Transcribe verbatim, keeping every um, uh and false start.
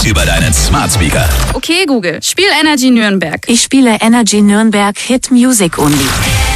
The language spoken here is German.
Jetzt über deinen Smart Speaker. Okay, Google, spiel Energy Nürnberg. Ich spiele Energy Nürnberg Hit Music Only.